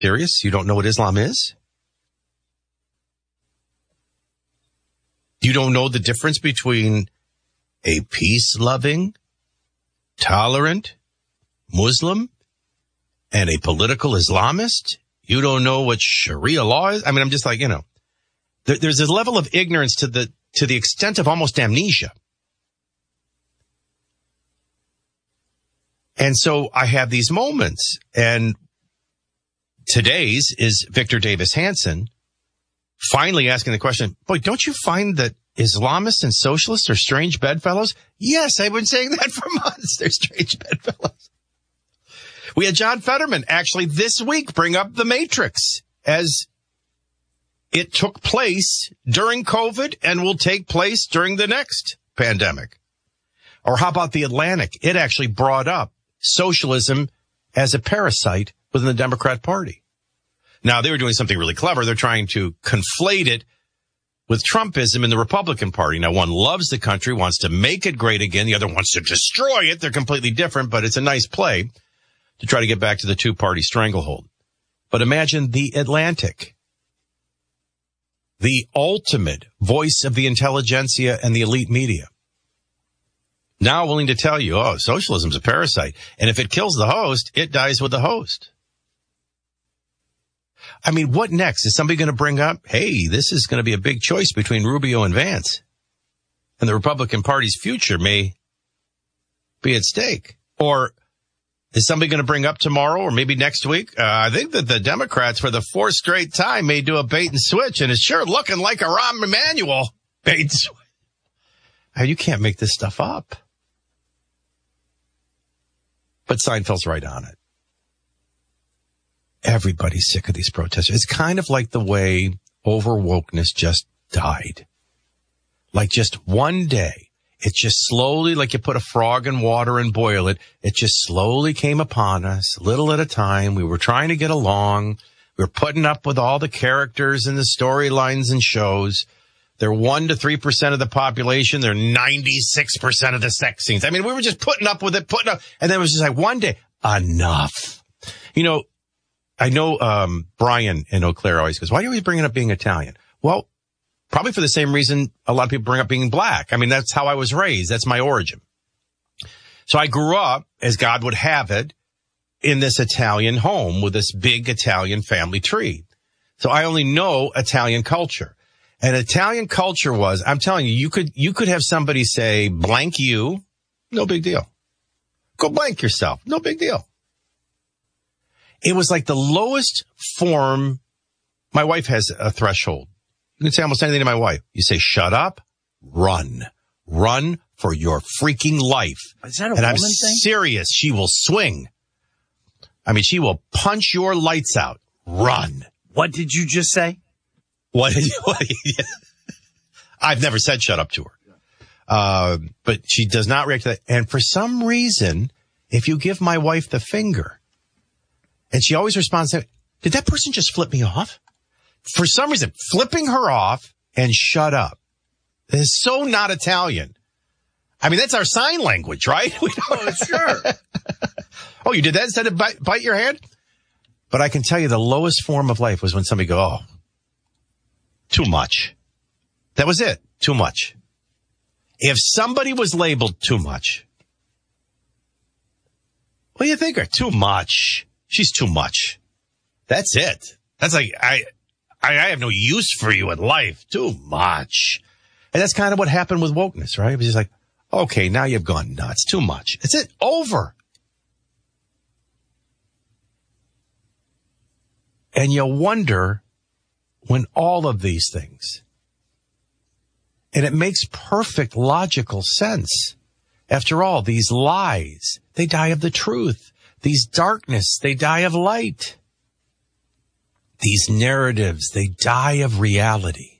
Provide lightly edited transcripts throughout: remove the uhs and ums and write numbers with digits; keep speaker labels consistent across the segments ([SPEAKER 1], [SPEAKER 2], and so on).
[SPEAKER 1] Serious? You don't know what Islam is? You don't know the difference between a peace-loving, tolerant Muslim and a political Islamist? You don't know what Sharia law is? I mean, I'm just like, there's a level of ignorance to the extent of almost amnesia. And so I have these moments, and today's is Victor Davis Hanson finally asking the question, boy, don't you find that Islamists and socialists are strange bedfellows? Yes, I've been saying that for months. They're strange bedfellows. We had John Fetterman actually this week bring up the Matrix as it took place during COVID and will take place during the next pandemic. Or how about the Atlantic? It actually brought up socialism as a parasite within the Democrat Party. Now, they were doing something really clever. They're trying to conflate it with Trumpism in the Republican Party. Now, one loves the country, wants to make it great again. The other wants to destroy it. They're completely different, but it's a nice play to try to get back to the two-party stranglehold. But imagine the Atlantic, the ultimate voice of the intelligentsia and the elite media, now willing to tell you, oh, socialism's a parasite. And if it kills the host, it dies with the host. I mean, what next? Is somebody going to bring up, hey, this is going to be a big choice between Rubio and Vance, and the Republican Party's future may be at stake? Or is somebody going to bring up tomorrow or maybe next week? I think that the Democrats for the fourth straight time may do a bait and switch, and it's sure looking like a Rahm Emanuel bait and switch. You can't make this stuff up. But Seinfeld's right on it. Everybody's sick of these protesters. It's kind of like the way over-wokeness just died. Like just one day, it just slowly, like you put a frog in water and boil it, it just slowly came upon us, little at a time. We were trying to get along. We were putting up with all the characters and the storylines and shows. They're 1 to 3% of the population. They're 96% of the sex scenes. I mean, we were just putting up with it, and then it was just like one day, enough. I know Brian in Eau Claire always goes, why are you always bringing up being Italian? Well, probably for the same reason a lot of people bring up being black. I mean, that's how I was raised. That's my origin. So I grew up, as God would have it, in this Italian home with this big Italian family tree. So I only know Italian culture. And Italian culture was, I'm telling you, you could have somebody say, blank you, no big deal. Go blank yourself, no big deal. It was like the lowest form. My wife has a threshold. You can say almost anything to my wife. You say, shut up, run. Run for your freaking life.
[SPEAKER 2] Is that a
[SPEAKER 1] and
[SPEAKER 2] woman
[SPEAKER 1] I'm
[SPEAKER 2] thing?
[SPEAKER 1] serious. She will swing. I mean, she will punch your lights out. Run.
[SPEAKER 2] What did you just say?
[SPEAKER 1] What? I've never said shut up to her. But she does not react to that. And for some reason, if you give my wife the finger, and she always responds, did that person just flip me off? For some reason, flipping her off and shut up is so not Italian. I mean, that's our sign language, right?
[SPEAKER 2] Sure.
[SPEAKER 1] Oh, you did that instead of bite your hand? But I can tell you the lowest form of life was when somebody go, oh, too much. That was it. Too much. If somebody was labeled too much, what do you think? Too much. She's too much. That's it. That's like, I have no use for you in life. Too much. And that's kind of what happened with wokeness, right? It was just like, okay, now you've gone nuts. Too much. It's it. Over. And you wonder when all of these things, and it makes perfect logical sense. After all, these lies, they die of the truth. These darkness, they die of light. These narratives, they die of reality.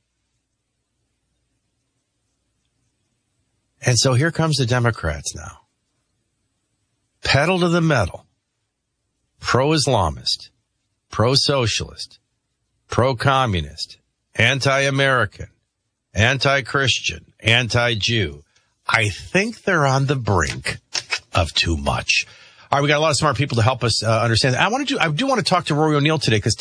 [SPEAKER 1] And so here comes the Democrats now. Pedal to the metal. Pro-Islamist, pro-socialist, pro-communist, anti-American, anti-Christian, anti-Jew. I think they're on the brink of too much. All right, we got a lot of smart people to help us understand. I do want to talk to Rory O'Neill today because